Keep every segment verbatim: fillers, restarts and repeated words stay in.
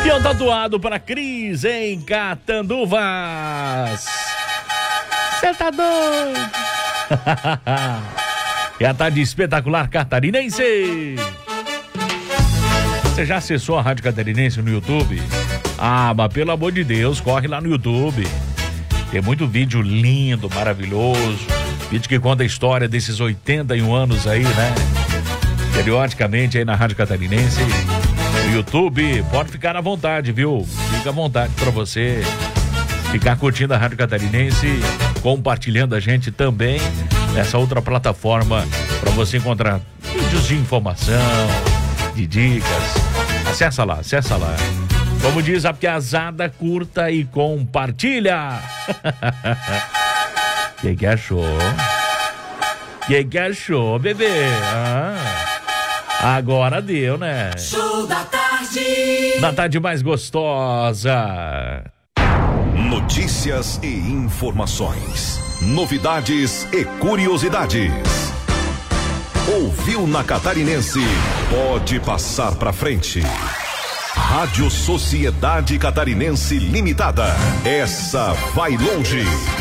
Fião tatuado para Cris em Catanduvas. Você tá doido? E a tarde espetacular catarinense. Você já acessou a Rádio Catarinense no YouTube? Ah, mas pelo amor de Deus, corre lá no YouTube. Tem muito vídeo lindo, maravilhoso. Vídeo que conta a história desses oitenta e um anos aí, né? Periodicamente aí na Rádio Catarinense. No YouTube, pode ficar à vontade, viu? Fica à vontade para você ficar curtindo a Rádio Catarinense, compartilhando a gente também nessa outra plataforma para você encontrar vídeos de informação, de dicas. Acessa lá, acessa lá. Como diz a piazada, curta e compartilha. Que que achou? Que que achou, bebê? Ah, agora deu, né? Show da tarde. Na tarde mais gostosa. Notícias e informações. Novidades e curiosidades. Ouviu na Catarinense? Pode passar pra frente. Rádio Sociedade Catarinense Limitada. Essa vai longe.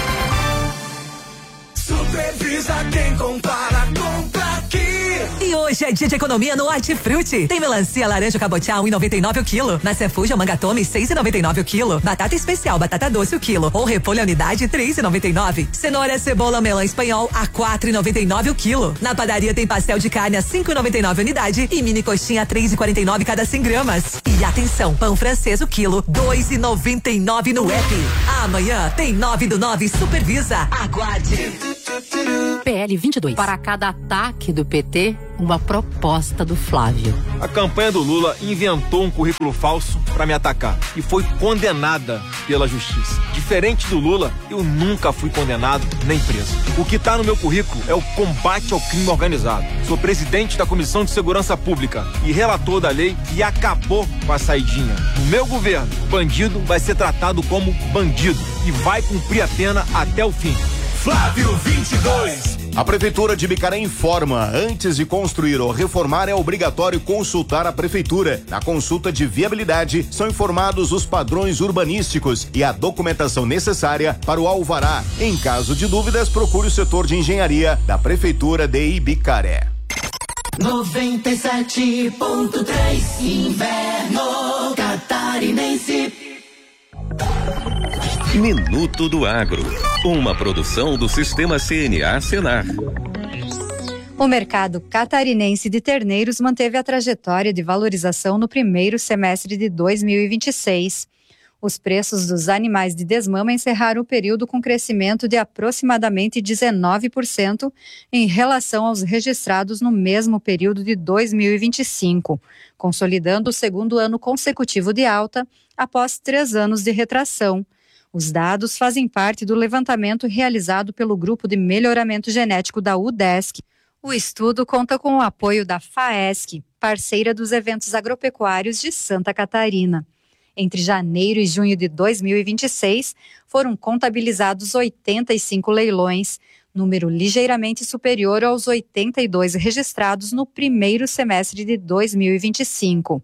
Supervisa quem compara, compra aqui. E hoje é dia de economia no Hortifruti. Tem melancia laranja cabotiá um e noventa e nove o quilo. Maçã fuja mangatome seis e noventa e nove o quilo. Batata especial batata doce o quilo. Ou repolho a unidade três e noventa e nove. Cenoura, cebola, melão espanhol a quatro e noventa e nove o quilo. Na padaria tem pastel de carne a cinco e noventa e nove a unidade e mini coxinha a três e quarenta e nove cada cem gramas. E atenção, pão francês o quilo dois e noventa e nove no app. Amanhã tem nove do nove Supervisa. Aguarde. P L vinte e dois. Para cada ataque do P T, uma proposta do Flávio. A campanha do Lula inventou um currículo falso para me atacar e foi condenada pela justiça. Diferente do Lula, eu nunca fui condenado nem preso. O que tá no meu currículo é o combate ao crime organizado. Sou presidente da Comissão de Segurança Pública e relator da lei que acabou com a saidinha. No meu governo, bandido vai ser tratado como bandido e vai cumprir a pena até o fim. Flávio vinte e dois. A Prefeitura de Bicaré informa: antes de construir ou reformar, é obrigatório consultar a Prefeitura. Na consulta de viabilidade, são informados os padrões urbanísticos e a documentação necessária para o alvará. Em caso de dúvidas, procure o setor de engenharia da Prefeitura de Ibicaré. noventa e sete ponto três Inverno Catarinense. Minuto do Agro, uma produção do Sistema C N A Senar. O mercado catarinense de terneiros manteve a trajetória de valorização no primeiro semestre de dois mil e vinte e seis. Os preços dos animais de desmama encerraram o período com crescimento de aproximadamente dezenove por cento em relação aos registrados no mesmo período de dois mil e vinte e cinco, consolidando o segundo ano consecutivo de alta após três anos de retração. Os dados fazem parte do levantamento realizado pelo Grupo de Melhoramento Genético da UDESC. O estudo conta com o apoio da FAESC, parceira dos eventos agropecuários de Santa Catarina. Entre janeiro e junho de dois mil e vinte e seis, foram contabilizados oitenta e cinco leilões, número ligeiramente superior aos oitenta e dois registrados no primeiro semestre de dois mil e vinte e cinco.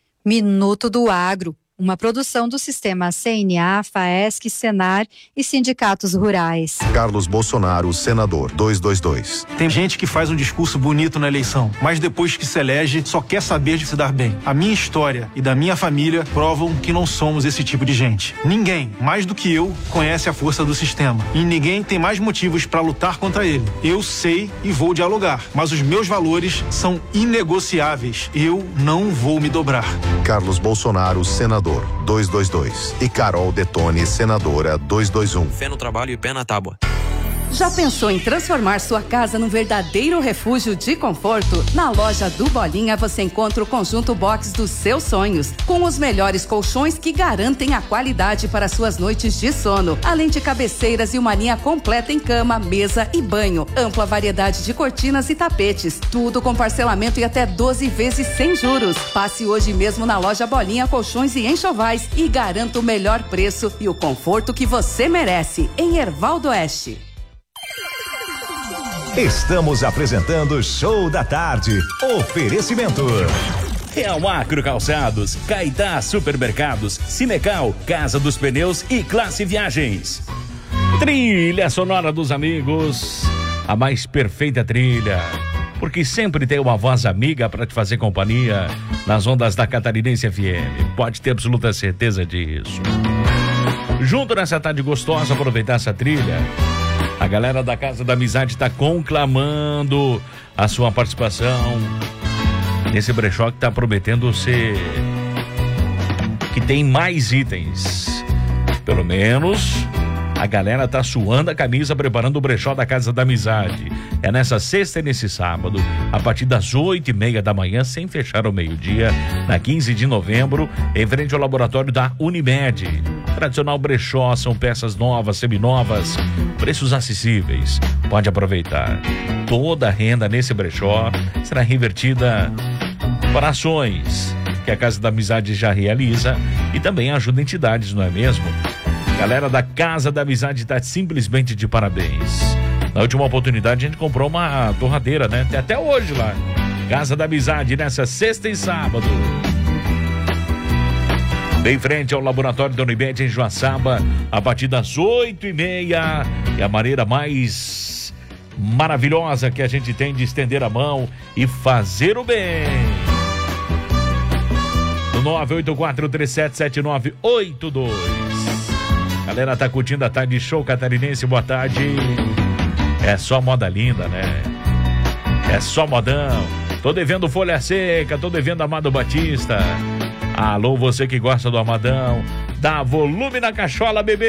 Minuto do Agro, uma produção do Sistema C N A, FAESC, Senar e sindicatos rurais. Carlos Bolsonaro, senador, duzentos e vinte e dois. Tem gente que faz um discurso bonito na eleição, mas depois que se elege, só quer saber de se dar bem. A minha história e da minha família provam que não somos esse tipo de gente. Ninguém, mais do que eu, conhece a força do sistema. E ninguém tem mais motivos para lutar contra ele. Eu sei e vou dialogar, mas os meus valores são inegociáveis. Eu não vou me dobrar. Carlos Bolsonaro, senador, duzentos e vinte e dois. E Carol Detone, senadora, duzentos e vinte e um. Fé no trabalho e pé na tábua. Já pensou em transformar sua casa num verdadeiro refúgio de conforto? Na loja do Bolinha você encontra o conjunto box dos seus sonhos, com os melhores colchões que garantem a qualidade para suas noites de sono, além de cabeceiras e uma linha completa em cama, mesa e banho, ampla variedade de cortinas e tapetes, tudo com parcelamento e até doze vezes sem juros. Passe hoje mesmo na loja Bolinha Colchões e Enxovais e garanta o melhor preço e o conforto que você merece, em Erval do Oeste. Estamos apresentando Show da Tarde. Oferecimento Real Acro Calçados, Caetá Supermercados, Cinecal, Casa dos Pneus e Classe Viagens. Trilha sonora dos amigos, a mais perfeita trilha, porque sempre tem uma voz amiga para te fazer companhia nas ondas da Catarinense F M. Pode ter absoluta certeza disso. Junto nessa tarde gostosa, aproveitar essa trilha. A galera da Casa da Amizade está conclamando a sua participação nesse brechó que está prometendo ser... que tem mais itens. Pelo menos a galera tá suando a camisa preparando o brechó da Casa da Amizade. É nessa sexta e nesse sábado, a partir das oito e meia da manhã, sem fechar ao meio-dia, na quinze de novembro, em frente ao laboratório da Unimed. Tradicional brechó, são peças novas, seminovas, preços acessíveis. Pode aproveitar. Toda a renda nesse brechó será revertida para ações que a Casa da Amizade já realiza e também ajuda entidades, não é mesmo? Galera da Casa da Amizade está simplesmente de parabéns. Na última oportunidade a gente comprou uma torradeira, né? Tem até hoje lá. Casa da Amizade nessa sexta e sábado. Bem frente ao laboratório da Unimed em Joaçaba, a partir das oito e meia. É a maneira mais maravilhosa que a gente tem de estender a mão e fazer o bem. No nove oito quatro três sete sete nove oito dois. Galera, tá curtindo a tarde show catarinense, boa tarde. É só moda linda, né? É só modão. Tô devendo Folha Seca, tô devendo Amado Batista. Alô, você que gosta do Amadão, dá volume na cachola, bebê.